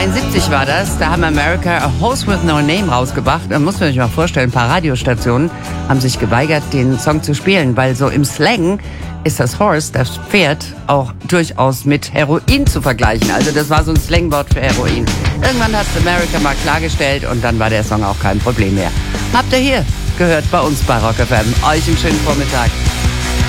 1972 war das, da haben America A Horse With No Name rausgebracht. Da muss man sich mal vorstellen, ein paar Radiostationen haben sich geweigert, den Song zu spielen, weil so im Slang ist das Horse, das Pferd, auch durchaus mit Heroin zu vergleichen. Also das war so ein Slangwort für Heroin. Irgendwann hat America mal klargestellt und dann war der Song auch kein Problem mehr. Habt ihr hier gehört bei uns bei Rock FM. Euch einen schönen Vormittag.